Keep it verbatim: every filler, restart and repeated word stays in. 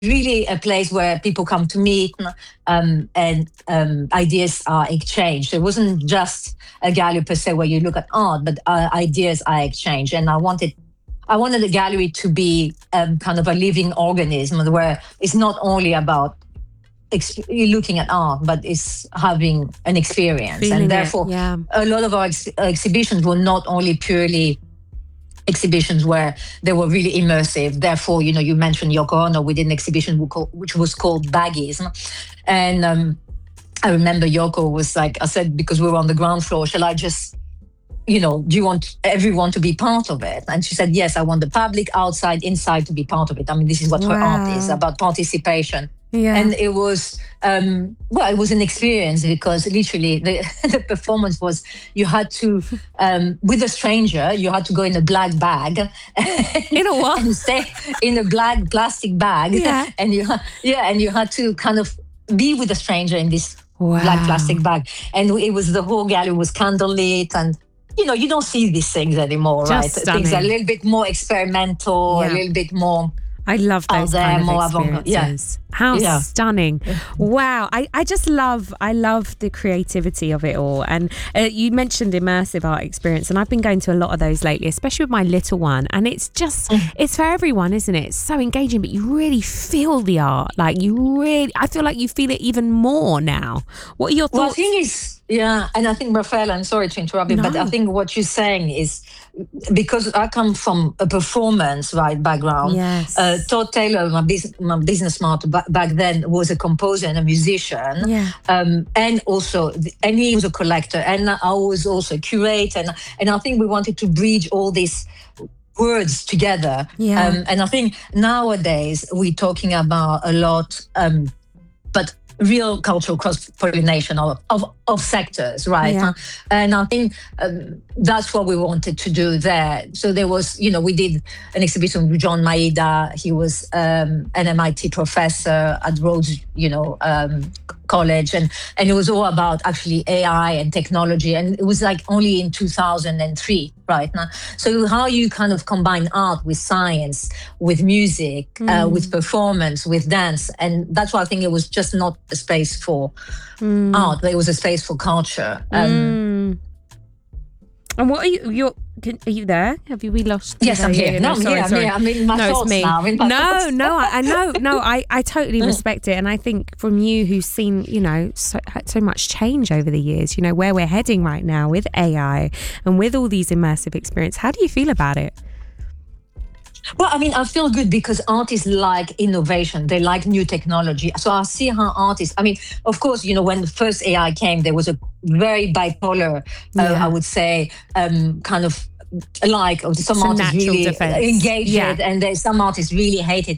really a place where people come to meet, um, and um, ideas are exchanged. It wasn't just a gallery per se where you look at art, but uh, ideas are exchanged. And I wanted, I wanted the gallery to be um, kind of a living organism where it's not only about ex- looking at art, but it's having an experience. Feeling and therefore, it, yeah. a lot of our ex- exhibitions were not only purely exhibitions where they were really immersive. Therefore, you know, you mentioned Yoko Ono. We did an exhibition which was called Baggism. And um, I remember Yoko was like, I said, because we were on the ground floor, shall I just, you know, do you want everyone to be part of it? And she said, yes, I want the public, outside, inside to be part of it. I mean, this is what Wow. her art is, about participation. Yeah. And it was, um, well, it was an experience because literally the, the performance was, you had to, um, with a stranger, you had to go in a black bag. In a what? And stay in a black plastic bag. Yeah. And you, yeah, and you had to kind of be with a stranger in this Wow. black plastic bag. And it was, the whole gallery was candlelit, and you know, you don't see these things anymore, Just right? stunning. Things are a little bit more experimental, Yeah. a little bit more. I love those there, kind of more avant- experiences. yeah. How Yeah. stunning. Wow. I, I just love, I love the creativity of it all. And uh, you mentioned immersive art experience, and I've been going to a lot of those lately, especially with my little one. And it's just, it's for everyone, isn't it? It's so engaging, but you really feel the art. Like you really, I feel like you feel it even more now. What are your Well, I thoughts? think it's, yeah, and I think, Rafael, I'm sorry to interrupt you, but No. I think what you're saying is, because I come from a performance, right, background. Yes. Uh, Todd Taylor, my, bus- my business partner ba- back then, was a composer and a musician. Yeah. Um, and also, and he was a collector, and I was also a curator. And, and I think we wanted to bridge all these words together. Yeah. Um, and I think nowadays we're talking about a lot, um, but real cultural cross-pollination of, of, of sectors, right? Yeah. And I think um, that's what we wanted to do there. So there was, you know, we did an exhibition with John Maeda. He was um, an M I T professor at Rhodes, you know, um, College. And, and it was all about actually A I and technology. And it was like only in two thousand three, right? Now, so how you kind of combine art with science, with music, uh, with performance, with dance. And that's why I think it was just not a space for art, but it was a space for culture. Um, Mm. And what are you? You're. Can, are you there? Have you? We lost. Yes, I'm Okay, here. yeah, No, I'm sorry, here. I'm sorry. here. I'm in my no, it's thoughts me. now. I'm in my no, thoughts. no, I, I know, no, I, I totally respect it, and I think from you, who's seen, you know, so so much change over the years, you know, where we're heading right now with A I and with all these immersive experiences. How do you feel about it? Well, I mean, I feel good because artists like innovation. They like new technology. So I see how artists, I mean, of course, you know, when the first A I came, there was a very bipolar, uh, Yeah. I would say, um, kind of like some It's a artists natural really defense. engaged Yeah. it, and there's some artists really hate it.